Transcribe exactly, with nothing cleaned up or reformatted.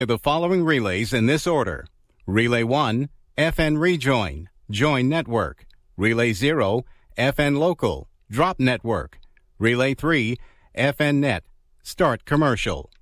The following relays in this order. Relay one, F N Rejoin, Join Network. Relay zero, F N Local, Drop Network. Relay three, F N Net, Start Commercial.